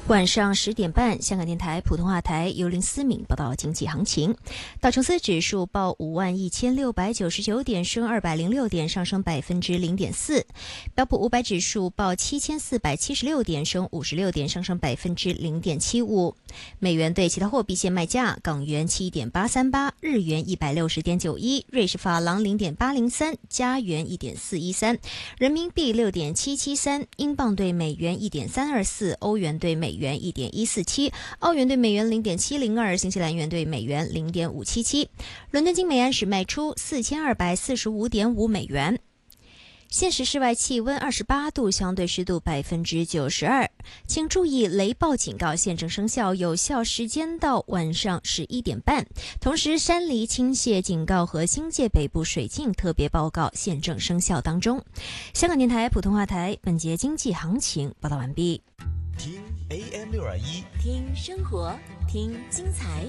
晚上10点半，香港电台普通话台由林思敏报道经济行情。道琼斯指数报51699点，升206点，上升0.4%。标普500指数报7476点，升56点，上升0.75%。美元对其他货币现卖价：港元7.838，日元160.91，瑞士法郎0.803，加元1.413，人民币6.773，英镑对美元1.324，欧元对美元1.147，澳元对美元0.702，新西兰元对美元0.577。伦敦金每安士卖出4245.5美元。现时室外气温28度，相对湿度92%。请注意，雷暴警告现正生效，有效时间到晚上11点半。同时，山泥倾泻警告和新界北部水浸特别报告现正生效当中。香港电台普通话台本节经济行情报道完毕。 听 AM621， 听生活，听精彩。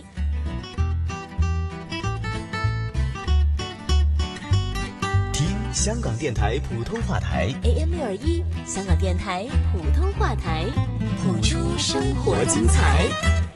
听香港电台普通话台 AM621，香港电台普通话台，谱出生活精彩。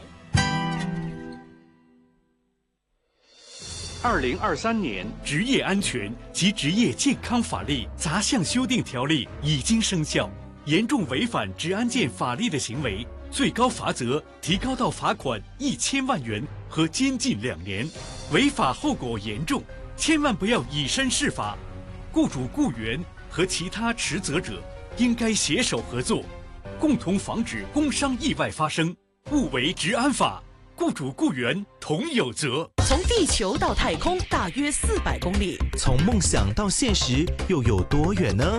2023年职业安全及职业健康法例杂项修订条例已经生效，严重违反职安健法律的行为，最高罚则提高到罚款1000万元和监禁2年，违法后果严重，千万不要以身试法。雇主、雇员和其他持责者应该携手合作，共同防止工伤意外发生，勿违职安法，雇主雇员同有责。 从地球到太空大约400公里， 从梦想到现实又有多远呢？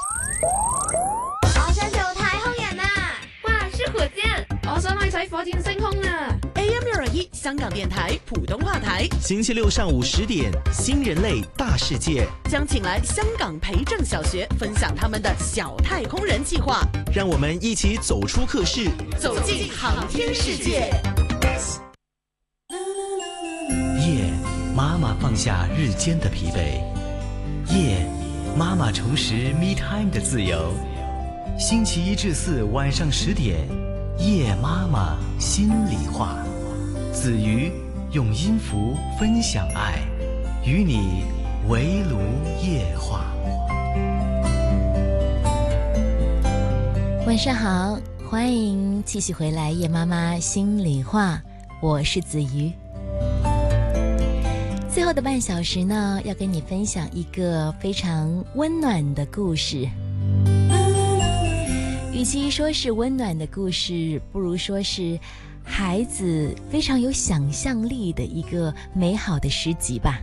我想做太空人啊！哇，是火箭！我想去睇火箭升空啊！ AM621香港电台普通话台， 星期六上午10点，新人类大世界将请来香港培正小学分享他们的小太空人计划， 让我们一起走出课室， 走进航天世界。 夜，妈妈放下日间的疲惫，夜，妈妈重拾 me time 的自由。星期1至4晚上10点，夜妈妈心里话。子瑜用音符分享爱，与你围炉夜话。 晚上好，欢迎继续回来夜妈妈心里话，我是子瑜。最后的半小时呢，要跟你分享一个非常温暖的故事。与其说是温暖的故事，不如说是孩子非常有想象力的一个美好的诗集吧。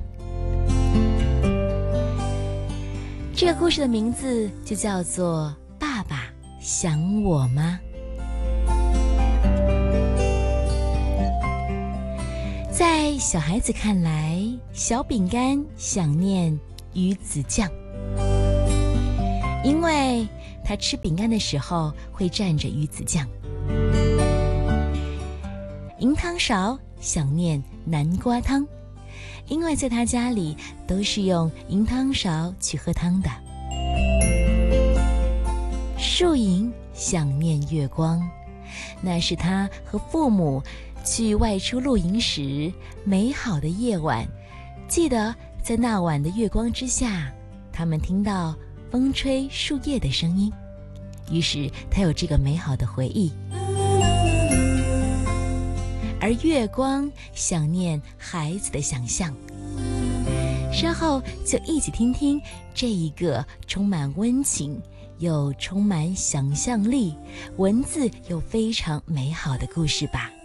这个故事的名字就叫做《爸爸想我吗》。在小孩子看来，小饼干想念鱼子酱，因为他吃饼干的时候会蘸着鱼子酱。银汤勺想念南瓜汤，因为在他家里都是用银汤勺去喝汤的。树影想念月光，那是他和父母去外出露营时美好的夜晚。记得在那晚的月光之下，他们听到风吹树叶的声音，于是他有这个美好的回忆。而月光想念孩子的想象。稍后就一起听听这一个充满温情又充满想象力，文字又非常美好的故事吧。